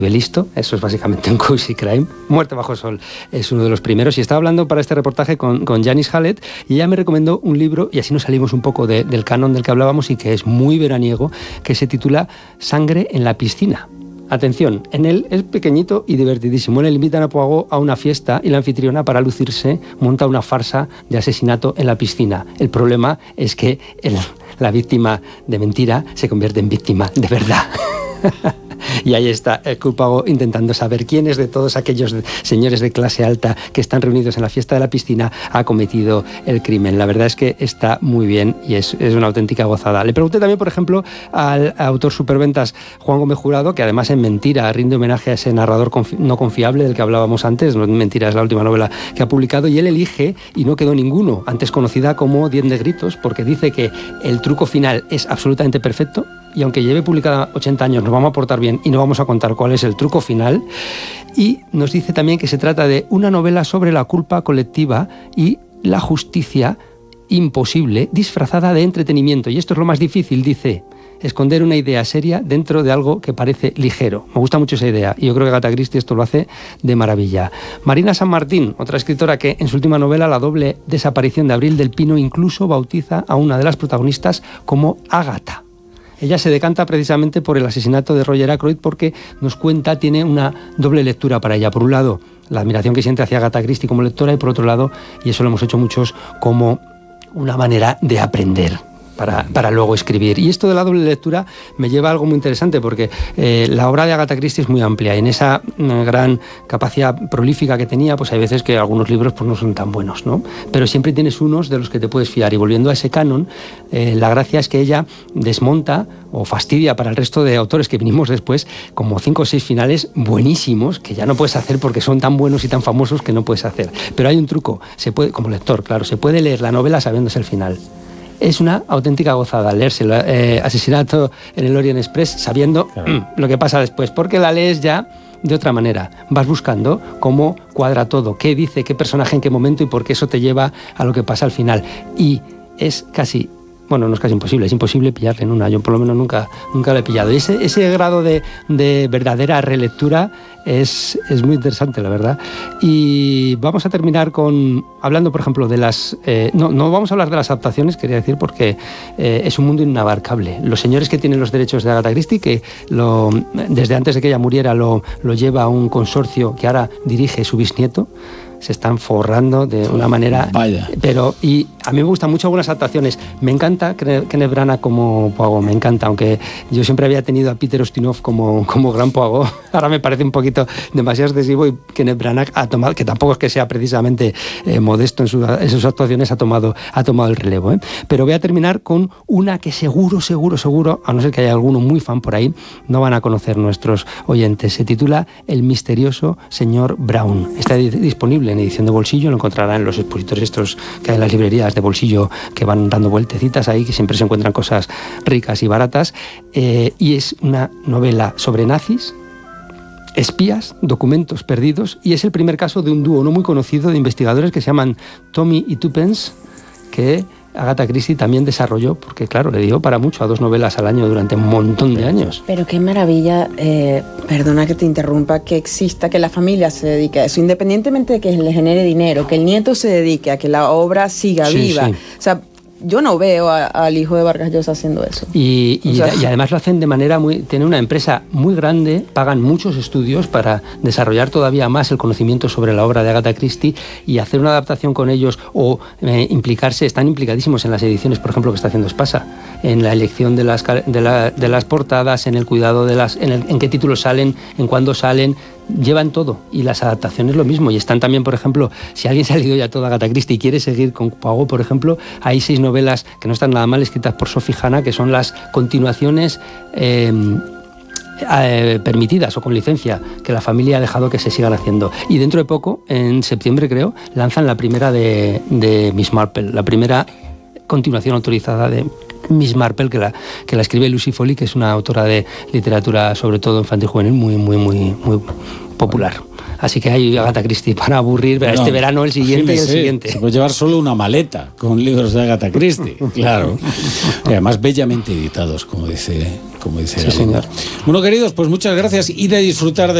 Listo, eso es básicamente un cozy crime. Muerte bajo el sol es uno de los primeros, y estaba hablando para este reportaje con Janice Hallett, y ella me recomendó un libro, y así nos salimos un poco del canon del que hablábamos y que es muy veraniego, que se titula Sangre en la piscina. Atención, en él es pequeñito y divertidísimo. En él invitan a Poirot a una fiesta y la anfitriona, para lucirse, monta una farsa de asesinato en la piscina. El problema es que la víctima de mentira se convierte en víctima de verdad. Y ahí está el Poirot intentando saber quiénes de todos aquellos señores de clase alta que están reunidos en la fiesta de la piscina ha cometido el crimen. La verdad es que está muy bien y es una auténtica gozada. Le pregunté también, por ejemplo, al autor superventas Juan Gómez Jurado, que además en Mentira rinde homenaje a ese narrador no confiable del que hablábamos antes. Mentira es la última novela que ha publicado, y él elige, y no quedó ninguno, antes conocida como 10 negritos, porque dice que el truco final es absolutamente perfecto, y aunque lleve publicada 80 años, nos vamos a portar bien y no vamos a contar cuál es el truco final. Y nos dice también que se trata de una novela sobre la culpa colectiva y la justicia imposible disfrazada de entretenimiento. Y esto es lo más difícil, dice, esconder una idea seria dentro de algo que parece ligero. Me gusta mucho esa idea, y yo creo que Agatha Christie esto lo hace de maravilla. Marina San Martín, otra escritora que en su última novela, La doble desaparición de Abril del Pino, incluso bautiza a una de las protagonistas como Agatha. Ella se decanta precisamente por el asesinato de Roger Ackroyd porque nos cuenta, tiene una doble lectura para ella. Por un lado, la admiración que siente hacia Agatha Christie como lectora, y por otro lado, y eso lo hemos hecho muchos, como una manera de aprender para luego escribir. Y esto de la doble lectura me lleva a algo muy interesante, porque la obra de Agatha Christie es muy amplia, y en esa gran capacidad prolífica que tenía, pues hay veces que algunos libros pues no son tan buenos, ¿no? Pero siempre tienes unos de los que te puedes fiar. Y volviendo a ese canon, la gracia es que ella desmonta o fastidia para el resto de autores que vinimos después como 5 o 6 finales buenísimos que ya no puedes hacer porque son tan buenos y tan famosos que no puedes hacer. Pero hay un truco, se puede, como lector, claro, se puede leer la novela sabiéndose el final. Es una auténtica gozada leerse Asesinato en el Orient Express sabiendo lo que pasa después, porque la lees ya de otra manera. Vas buscando cómo cuadra todo, qué dice, qué personaje en qué momento, y por qué eso te lleva a lo que pasa al final. Y es casi... Bueno, no es casi imposible, es imposible pillarle en una. Yo por lo menos nunca lo he pillado. Y ese grado de verdadera relectura es muy interesante, la verdad. Y vamos a terminar hablando, por ejemplo, de las... no vamos a hablar de las adaptaciones, quería decir, porque es un mundo inabarcable. Los señores que tienen los derechos de Agatha Christie, que desde antes de que ella muriera lo lleva a un consorcio que ahora dirige su bisnieto, se están forrando de una manera... Vaya. Y a mí me gustan mucho algunas adaptaciones. Me encanta Kenneth Branagh como Poirot, me encanta, aunque yo siempre había tenido a Peter Ustinov como gran Poirot. Ahora me parece un poquito demasiado excesivo, y Kenneth Branagh ha tomado, que tampoco es que sea precisamente modesto en sus actuaciones, ha tomado el relevo. Pero voy a terminar con una que seguro, a no ser que haya alguno muy fan por ahí, no van a conocer nuestros oyentes. Se titula El misterioso señor Brown. Está disponible en edición de bolsillo, lo encontrarán en los expositores estos que hay en las librerías de bolsillo, que van dando vueltecitas ahí, que siempre se encuentran cosas ricas y baratas, y es una novela sobre nazis, espías, documentos perdidos, y es el primer caso de un dúo no muy conocido de investigadores que se llaman Tommy y Tuppence, que Agatha Christie también desarrolló, porque claro, le dio para mucho a 2 novelas al año durante un montón de años. Pero qué maravilla, perdona que te interrumpa, que exista, que la familia se dedique a eso, independientemente de que le genere dinero, que el nieto se dedique a que la obra siga viva. Sí. O sea, yo no veo al hijo de Vargas Llosa haciendo eso. Y además lo hacen de manera tienen una empresa muy grande, pagan muchos estudios para desarrollar todavía más el conocimiento sobre la obra de Agatha Christie, y hacer una adaptación con ellos o implicarse, están implicadísimos en las ediciones, por ejemplo, que está haciendo Espasa, en la elección de las portadas, en el cuidado en qué títulos salen, en cuándo salen. Llevan todo, y las adaptaciones lo mismo, y están también, por ejemplo, si alguien se ha leído ya toda Agatha Christie y quiere seguir con Poirot, por ejemplo, hay 6 novelas que no están nada mal, escritas por Sophie Hannah, que son las continuaciones permitidas o con licencia, que la familia ha dejado que se sigan haciendo. Y dentro de poco, en septiembre creo, lanzan la primera de Miss Marple, la primera continuación autorizada de Miss Marple, que la escribe Lucy Foley, que es una autora de literatura, sobre todo infantil juvenil, muy popular. Así que hay Agatha Christie para aburrir este verano, el siguiente y el siguiente. Se puede llevar solo una maleta con libros de Agatha Christie, claro. Y además bellamente editados, como dice sí, señor. Bueno, queridos, pues muchas gracias y de disfrutar de